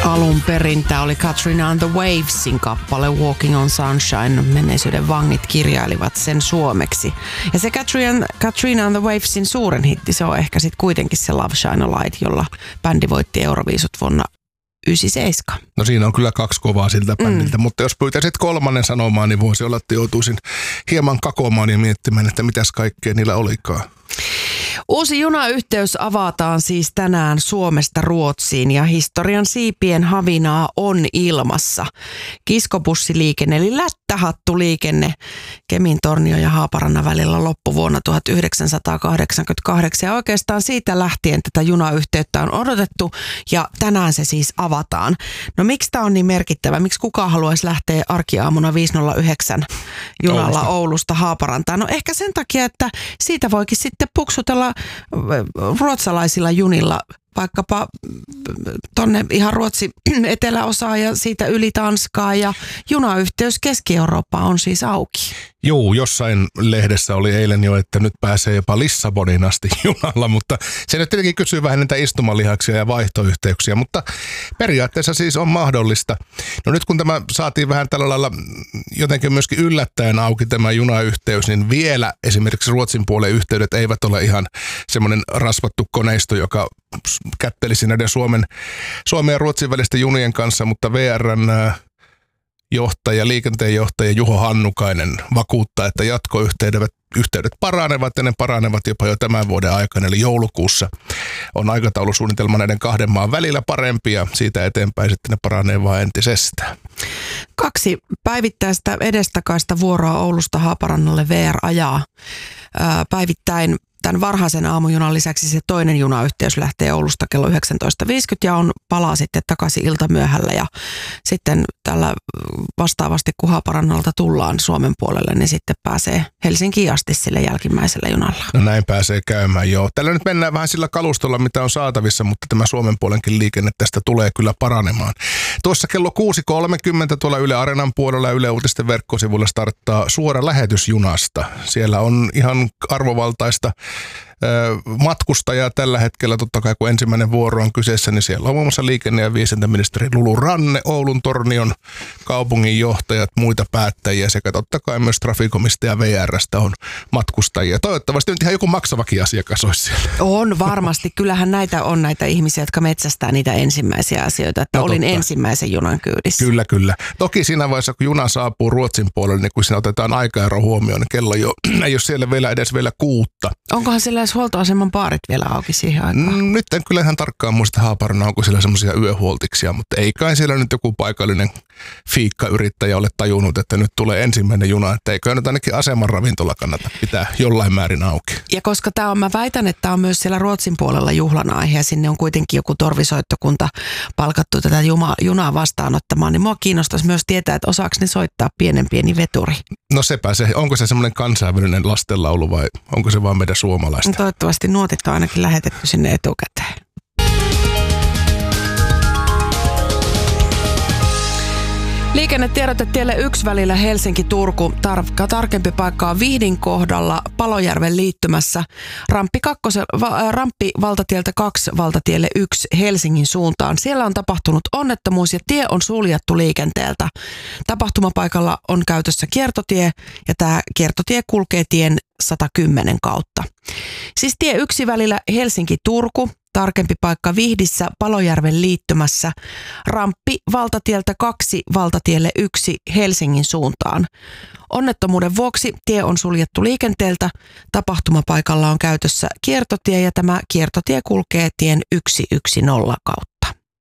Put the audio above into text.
alun perin. Tämä oli Katrina and the Wavesin kappale Walking on Sunshine. Menneisyyden vangit kirjailivat sen suomeksi. Ja se Katrina and the Wavesin suuren hitti, se on ehkä sitten kuitenkin se Love Shine a Light, jolla bändi voitti Euroviisut vuonna 1997. No siinä on kyllä kaksi kovaa siltä bändiltä, mutta jos pyytäisit kolmannen sanomaan, niin voisi olla, että joutuisin hieman kakomaan ja miettimään, että mitäs kaikkea niillä olikaan. Uusi junayhteys avataan siis tänään Suomesta Ruotsiin ja historian siipien havinaa on ilmassa. Kiskobussiliikenne eli lättähattuliikenne Kemin-Tornio ja Haaparannan välillä loppui vuonna 1988 ja oikeastaan siitä lähtien tätä junayhteyttä on odotettu ja tänään se siis avataan. No miksi tämä on niin merkittävä? Miksi kukaan haluaisi lähteä arkiaamuna 509 junalla Oulusta Haaparantaan? No ehkä sen takia, että siitä voikin sitten puksutella ruotsalaisilla junilla vaikkapa tonne ihan Ruotsin eteläosaan ja siitä yli Tanskaa ja junayhteys Keski-Eurooppaan on siis auki. Joo, jossain lehdessä oli eilen jo, että nyt pääsee jopa Lissabonin asti junalla, mutta se nyt tietenkin kysyy vähän niitä istumalihaksia ja vaihtoyhteyksiä, mutta periaatteessa siis on mahdollista. No nyt kun tämä saatiin vähän tällä lailla jotenkin myöskin yllättäen auki tämä junayhteys, niin vielä esimerkiksi Ruotsin puolen yhteydet eivät ole ihan semmoinen rasvattu koneisto, joka kättelisi näiden Suomen ja Ruotsin välisten junien kanssa, mutta VR:n liikenteenjohtaja Juho Hannukainen vakuuttaa, että jatkoyhteydet paranevat ja ne paranevat jopa jo tämän vuoden aikana, eli joulukuussa on aikataulusuunnitelma näiden kahden maan välillä parempi ja siitä eteenpäin sitten ne paranee vaan entisestään. 2 päivittäistä edestakaista vuoroa Oulusta Haaparannalle VR ajaa päivittäin. Tämän varhaisen aamujunan lisäksi se toinen junayhteys lähtee Oulusta kello 19.50 ja palaa sitten takaisin iltamyöhällä. Ja sitten tällä vastaavasti, kun Haaparannalta tullaan Suomen puolelle, niin sitten pääsee Helsinkiin asti sille jälkimmäisellä junalla. No näin pääsee käymään, joo. Tällä nyt mennään vähän sillä kalustolla, mitä on saatavissa, mutta tämä Suomen puolenkin liikenne tästä tulee kyllä paranemaan. Tuossa kello 6.30 tuolla Yle Areenan puolella ja Yle Uutisten verkkosivuilla starttaa suora lähetys junasta. Siellä on ihan arvovaltaista matkustajaa tällä hetkellä, totta kai kun ensimmäinen vuoro on kyseessä, niin siellä on muun muassa liikenne- ja viestintäministeri Lulu Ranne, Oulun Tornion kaupunginjohtajat, muita päättäjiä sekä totta kai myös Traficomista ja VR:stä on matkustajia. Toivottavasti nyt ihan joku maksavakin asiakas olisi siellä. On varmasti. Kyllähän näitä on näitä ihmisiä, jotka metsästää niitä ensimmäisiä asioita, että olin ensimmäisen junan kyydissä. Kyllä. Toki siinä vaiheessa, kun juna saapuu Ruotsin puolelle, niin kun siinä otetaan aikaero huomioon, niin kello jo ei ole siellä vielä edes 6. Onkohan siellä huoltoaseman baarit vielä auki siihen aikaan? Nyt en kyllä ihan tarkkaan muista Haaparannan, onko siellä semmoisia yöhuoltiksia, mutta ei kai siellä nyt joku paikallinen fiikkayrittäjä ole tajunnut, että nyt tulee ensimmäinen juna, että eikö nyt ainakin aseman ravintola kannata pitää jollain määrin auki. Ja koska mä väitän, että tämä on myös siellä Ruotsin puolella juhlan aihe ja sinne on kuitenkin joku torvisoittokunta palkattu tätä junaa vastaanottamaan, niin mua kiinnostaisi myös tietää, että osaako ne soittaa pieni veturi. No sepä se. Onko se semmoinen kansainvälinen lastenlaulu vai onko se vaan meidän suomalaista? No toivottavasti nuotit on ainakin lähetetty sinne etukäteen. Liikennetiedote tielle 1 välillä Helsinki-Turku. Tarkempi paikka on Vihdin kohdalla Palojärven liittymässä. Ramppi valtatieltä 2 valtatielle 1 Helsingin suuntaan. Siellä on tapahtunut onnettomuus ja tie on suljettu liikenteeltä. Tapahtumapaikalla on käytössä kiertotie ja tämä kiertotie kulkee tien 110 kautta. Siis tie 1 välillä Helsinki-Turku. Tarkempi paikka Vihdissä Palojärven liittymässä. Ramppi valtatieltä 2 valtatielle 1 Helsingin suuntaan. Onnettomuuden vuoksi tie on suljettu liikenteeltä. Tapahtumapaikalla on käytössä kiertotie ja tämä kiertotie kulkee tien 110 kautta.